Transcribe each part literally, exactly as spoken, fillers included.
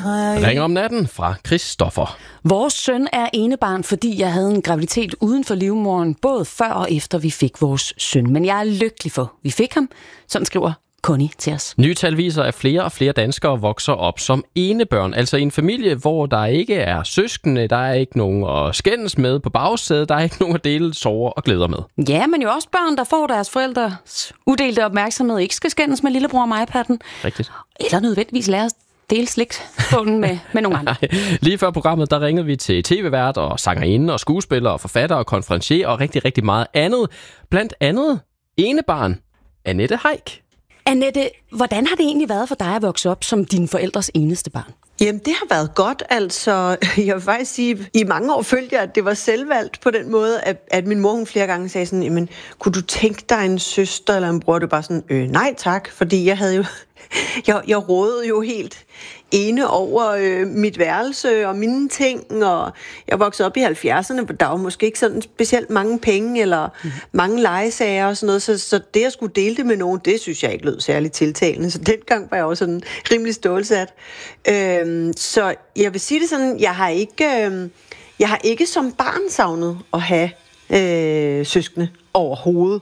Ringer om natten fra Christoffer. Vores søn er enebarn, fordi jeg havde en graviditet uden for livmoderen, både før og efter vi fik vores søn. Men jeg er lykkelig for, vi fik ham. Sådan skriver Connie til os. Nye tal viser, at flere og flere danskere vokser op som enebørn. Altså i en familie, hvor der ikke er søskende, der er ikke nogen at skændes med på bagsædet, der er ikke nogen at dele sorger og glæder med. Ja, men jo også børn, der får deres forældres udelte opmærksomhed, ikke skal skændes med lillebror og iPad'en. Rigtigt. Eller nødvendigvis lære os dele slikbunden med, med nogle andre. Lige før programmet, der ringede vi til tv-vært og sangerinde og skuespiller og forfatter og konferencier og rigtig, rigtig meget andet. Blandt andet enebarn Annette Heick. Annette, hvordan har det egentlig været for dig at vokse op som dine forældres eneste barn? Jamen, det har været godt, altså. Jeg vil faktisk sige, i mange år følte jeg, at det var selvvalgt på den måde, at, at min mor hun flere gange sagde sådan, jamen, kunne du tænke dig en søster eller en bror? Det var bare sådan, øh, nej tak, fordi jeg havde jo, jeg, jeg rådede jo helt ene over øh, mit værelse og mine ting, og jeg voksede op i halvfjerdserne, hvor der var måske ikke sådan specielt mange penge eller mm. mange legesager og sådan noget, så, så det at skulle dele det med nogen, det synes jeg ikke lød særligt tiltalende, så dengang var jeg også sådan rimelig stålsat. Øhm, så jeg vil sige det sådan, jeg har ikke, øh, jeg har ikke som barn savnet at have øh, søskende overhovedet.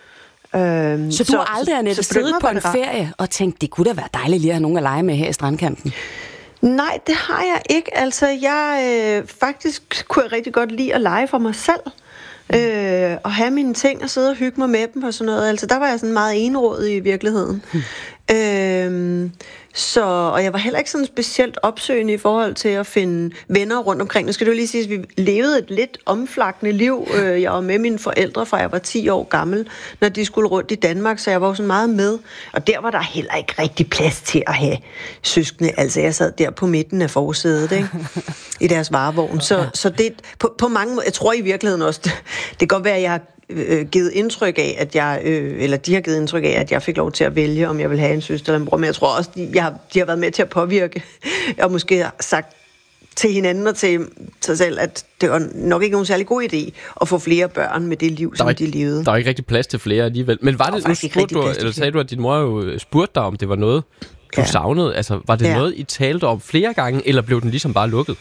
Øhm, så du så, har aldrig, Annette, siddet på en ferie og tænkt, det kunne da være dejligt lige at have nogen at lege med her i strandkanten? Nej, det har jeg ikke. Altså, jeg øh, faktisk kunne jeg rigtig godt lide at lege for mig selv. Mm. Øh, og have mine ting og sidde og hygge mig med dem og sådan noget. Altså, der var jeg sådan meget enrådig i virkeligheden. Mm. Øh, så, og jeg var heller ikke sådan specielt opsøgende i forhold til at finde venner rundt omkring. Nu skal du lige sige, at vi levede et lidt omflakkende liv. Jeg var med mine forældre, fra jeg var ti år gammel, når de skulle rundt i Danmark, så jeg var sådan meget med. Og der var der heller ikke rigtig plads til at have søskende. Altså, jeg sad der på midten af forsædet, ikke? I deres varevogn. Så, så det på, på mange måder, jeg tror i virkeligheden også, det, det kan godt være, at jeg har øh, givet indtryk af, at jeg, øh, eller de har givet indtryk af, at jeg fik lov til at vælge, om jeg vil have en søster eller en bror. Men jeg tror også, de, jeg har, de har været med til at påvirke, og måske sagt til hinanden og til sig selv, at det var nok ikke nogen særlig god idé at få flere børn med det liv, som ikke, de levede. Der er ikke rigtig plads til flere alligevel. Men var det, nu spurgte du, eller sagde du, at din mor jo spurgte dig, om det var noget, du ja. savnede? Altså, var det ja. noget, I talte om flere gange, eller blev den ligesom bare lukket?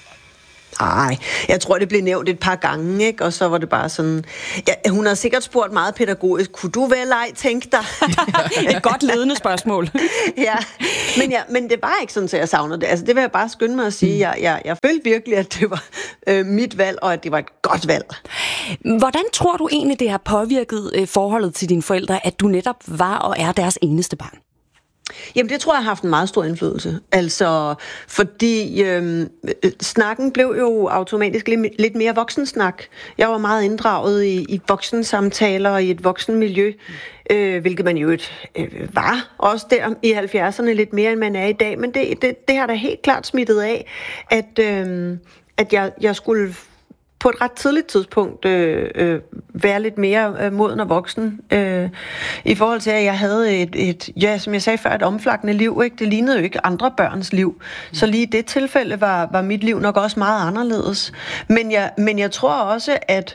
Nej, jeg tror, det blev nævnt et par gange, ikke? Og så var det bare sådan... Ja, hun har sikkert spurgt meget pædagogisk, kunne du vel ej tænke dig? Et godt ledende spørgsmål. Ja, men, ja, men det var ikke sådan, at jeg savnede det. Altså, det vil jeg bare skynde mig at sige. Jeg, jeg, jeg følte virkelig, at det var øh, mit valg, og at det var et godt valg. Hvordan tror du egentlig, det har påvirket øh, forholdet til dine forældre, at du netop var og er deres eneste barn? Jamen, det tror jeg har haft en meget stor indflydelse. Altså, fordi øh, snakken blev jo automatisk lidt, lidt mere voksensnak. Jeg var meget inddraget i, i voksensamtaler og i et voksenmiljø, øh, hvilket man jo et, øh, var også der i halvfjerdserne lidt mere, end man er i dag. Men det, det, det har da helt klart smittet af, at, øh, at jeg, jeg skulle på et ret tidligt tidspunkt øh, øh, være lidt mere øh, moden og voksen. Øh, I forhold til, at jeg havde et, et, ja, som jeg sagde før, et omflakkende liv. Ikke? Det lignede jo ikke andre børns liv. Mm. Så lige i det tilfælde var, var mit liv nok også meget anderledes. Men jeg, men jeg tror også, at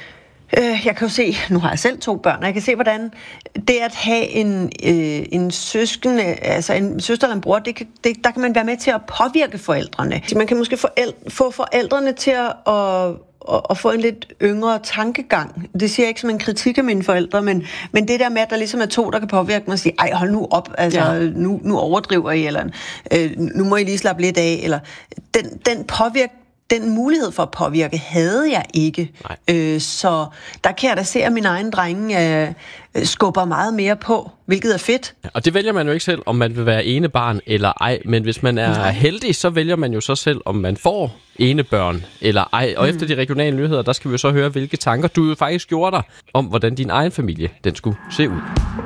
øh, jeg kan jo se, nu har jeg selv to børn, og jeg kan se, hvordan det at have en, øh, en søskende, altså en søster eller en bror, det kan, det, der kan man være med til at påvirke forældrene. Man kan måske forældre, få forældrene til at, at Og, og få en lidt yngre tankegang. Det siger jeg ikke som en kritik af mine forældre, men, men det der med, at der ligesom er to, der kan påvirke mig og sige, ej, hold nu op, altså, ja. nu, nu overdriver I, eller øh, nu må I lige slappe lidt af, eller den, den påvirk, den mulighed for at påvirke havde jeg ikke. Øh, så der kan jeg da se, at min egen drenge øh, skubber meget mere på, hvilket er fedt. Ja, og det vælger man jo ikke selv, om man vil være enebarn eller ej, men hvis man er Nej. heldig, så vælger man jo så selv, om man får enebørn eller ej. Og mm. efter de regionale nyheder, der skal vi så høre, hvilke tanker du jo faktisk gjorde dig om, hvordan din egen familie den skulle se ud.